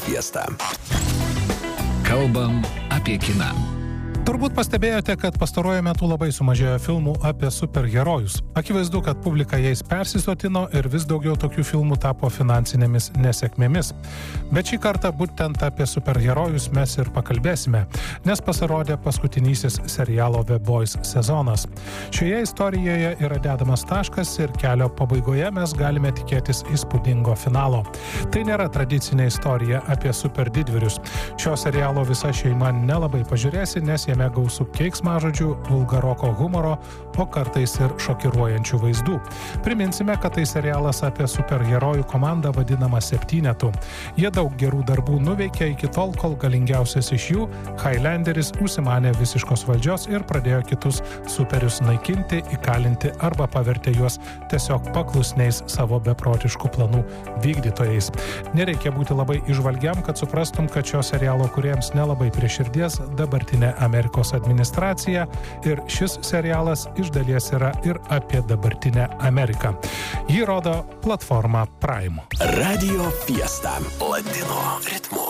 Fiesta. Kalbam apie kiną. Turbūt pastebėjote, kad pastaruoju metu labai sumažėjo filmų apie superherojus. Akivaizdu, kad publika jais persisotino ir vis daugiau tokių filmų tapo finansinėmis nesėkmėmis. Bet šį kartą būtent apie superherojus mes ir pakalbėsime, nes pasirodė paskutinysis serialo The Boys sezonas. Šioje istorijoje yra dedamas taškas ir kelio pabaigoje mes galime tikėtis įspūdingo finalo. Tai nėra tradicinė istorija apie superdidvyrius. Šio serialo visa šeima nelabai pažiūrėsi, nes jame gausų keiksmažodžių, vulgaroko humoro, o kartais ir šokiruojančių vaizdų. Priminsime, kad tai serialas apie superherojų komandą vadinamą Septynetu. Jie daug gerų darbų nuveikė iki tol, kol galingiausias iš jų, Highlanderis, užsimanė visiškos valdžios ir pradėjo kitus superius naikinti, įkalinti arba pavertė juos tiesiog paklusniais savo beprotiškų planų vykdytojais. Nereikia būti labai įžvalgiam, kad suprastum, kad šio serialo kūrėjams nelabai prie širdies dabartinė Amerikos administracija ir šis serialas iš dalies yra ir apie dabartinę Ameriką. Jį rodo platforma Prime. Radio Fiesta. Latino ritmu.